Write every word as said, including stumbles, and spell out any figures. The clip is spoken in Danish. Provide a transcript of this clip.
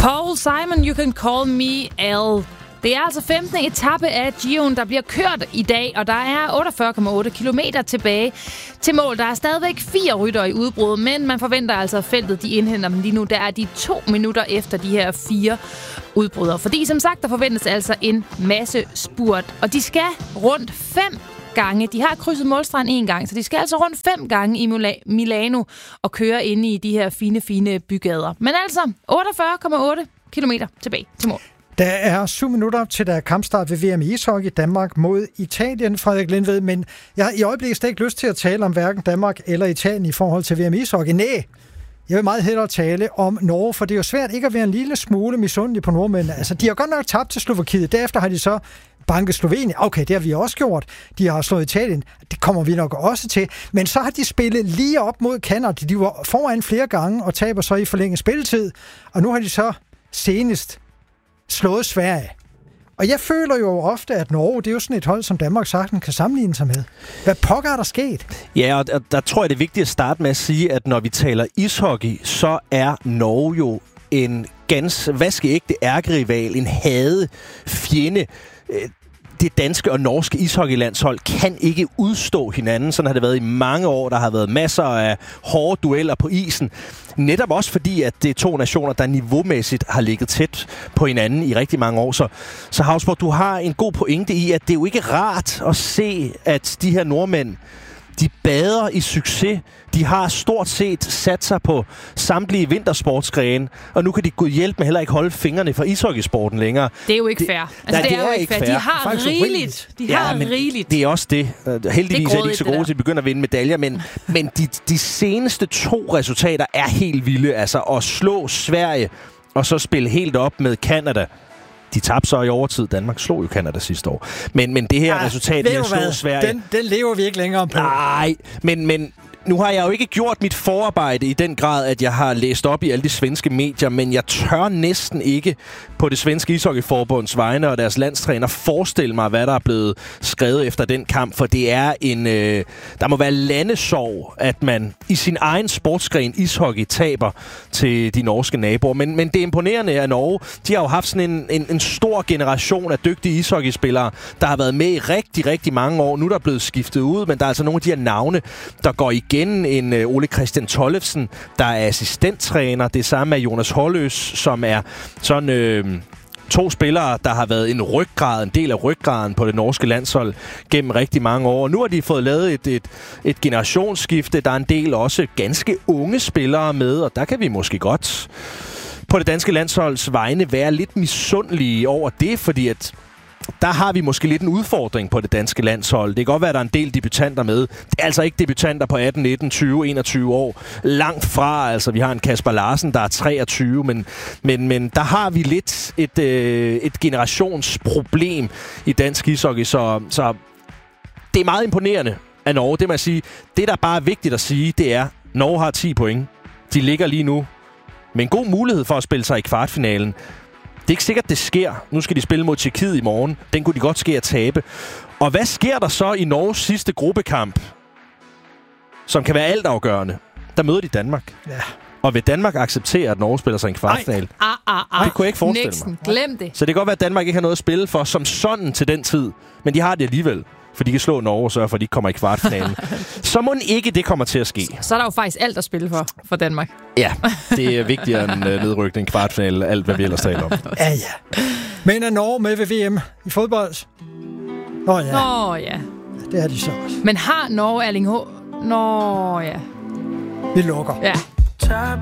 Paul Simon, You Can Call Me Al. Det er altså femtende etape af Giroen, der bliver kørt i dag, og der er otteogfyrre komma otte kilometer tilbage til mål. Der er stadigvæk fire ryttere i udbrud, men man forventer altså, at feltet de indhenter dem lige nu. Der er de to minutter efter de her fire udbrydere. Fordi som sagt, der forventes altså en masse spurt, og de skal rundt fem gange. De har krydset målstregen en gang, så de skal altså rundt fem gange i Milano og køre inde i de her fine, fine bygader. Men altså otteogfyrre komma otte kilometer tilbage til mål. Der er syv minutter til der er kampstart ved V M i ishockey Danmark mod Italien, Frederik Lindved, men jeg har i øjeblikket slet ikke lyst til at tale om hverken Danmark eller Italien i forhold til V M i ishockey. Nej, jeg vil meget hellere tale om Norge, for det er jo svært ikke at være en lille smule misundelig på nordmændene. Altså, de har godt nok tabt til Slovakiet, derefter har de så banket Slovenien. Okay, det har vi også gjort. De har slået Italien. Det kommer vi nok også til. Men så har de spillet lige op mod Canada. De var foran flere gange og taber så i forlænget spilletid. Og nu har de så senest slået Sverige. Og jeg føler jo ofte, at Norge, det er jo sådan et hold, som Danmark sagtens kan sammenligne sig med. Hvad pokker er der sket? Ja, og der tror jeg, det er vigtigt at starte med at sige, at når vi taler ishockey, så er Norge jo en ganske vaskeægte ærkerival, en hade fjende. Det danske og norske ishockeylandshold kan ikke udstå hinanden. Sådan har det været i mange år. Der har været masser af hårde dueller på isen. Netop også fordi, at det er to nationer, der niveaumæssigt har ligget tæt på hinanden i rigtig mange år. Så, så Havsborg, du har en god pointe i, at det er jo ikke rart at se, at de her nordmænd, de bader i succes. De har stort set sat sig på samtlige vintersportsgrene, og nu kan de gå hjælp med heller ikke holde fingrene fra ishockeysporten længere. Det er jo ikke fair. Altså, nej, det, det er, er jo ikke ikke fair. fair. De har rigeligt. De ja, har men rigeligt. Det er også det. Heldigvis det er, er de ikke så gode til at begynde at vinde medaljer, men, men de, de seneste to resultater er helt vilde. Altså at slå Sverige, og så spille helt op med Canada. De tabte så i overtid. Danmark slog jo Canada sidste år. Men, men det her ja, resultat med at slå Sverige... Den, den lever vi ikke længere på. Nej, men... men nu har jeg jo ikke gjort mit forarbejde i den grad, at jeg har læst op i alle de svenske medier, men jeg tør næsten ikke på det svenske ishockeyforbunds vegne og deres landstræner forestille mig, hvad der er blevet skrevet efter den kamp, for det er en... Øh, der må være landesorg, at man i sin egen sportsgren ishockey taber til de norske naboer. Men, men det er imponerende af Norge. De har jo haft sådan en, en, en stor generation af dygtige ishockeyspillere, der har været med i rigtig, rigtig mange år. Nu er der blevet skiftet ud, men der er altså nogle af de her navne, der går igen. En uh, Ole Christian Tollefsen, der er assistenttræner. Det samme er Jonas Holløs, som er sådan øh, to spillere, der har været en ryggrad, en del af ryggraden på det norske landshold gennem rigtig mange år. Nu har de fået lavet et, et, et generationsskifte. Der er en del også ganske unge spillere med, og der kan vi måske godt på det danske landsholds vegne være lidt misundelige over det, fordi at der har vi måske lidt en udfordring på det danske landshold. Det kan godt være, at der er en del debutanter med. Det er altså ikke debutanter på atten, nitten, tyve, enogtyve år. Langt fra, altså vi har en Kasper Larsen, der er treogtyve, men, men, men der har vi lidt et, øh, et generationsproblem i dansk ishockey, så, så det er meget imponerende af Norge. Det må jeg sige. Det, der bare er vigtigt at sige, det er, at Norge har ti point. De ligger lige nu med en god mulighed for at spille sig i kvartfinalen. Det er ikke sikkert, det sker. Nu skal de spille mod Tjekkiet i morgen. Den kunne de godt ske at tabe. Og hvad sker der så i Norges sidste gruppekamp, som kan være altafgørende? Der møder de Danmark. Ja. Og vil Danmark acceptere, at Norge spiller sig en kvartfinale? Ah, ah, ah. Det kunne jeg ikke forestille Nixon. mig. Glem det. Så det kan godt være, at Danmark ikke har noget at spille for som sådan til den tid. Men de har det alligevel. For de kan slå Norge og sørge for, at de ikke kommer i kvartfinalen. Så må ikke det kommer til at ske. Så er der jo faktisk alt at spille for, for Danmark. Ja, det er vigtigere end nedrykning, kvartfinale, alt hvad vi ellers taler om. Ja, ja. Men er Norge med ved V M i fodbold? Nå ja. Nå ja. Det er de så også. Men har Norge Erling H? Nå ja. Vi lukker. Ja. Top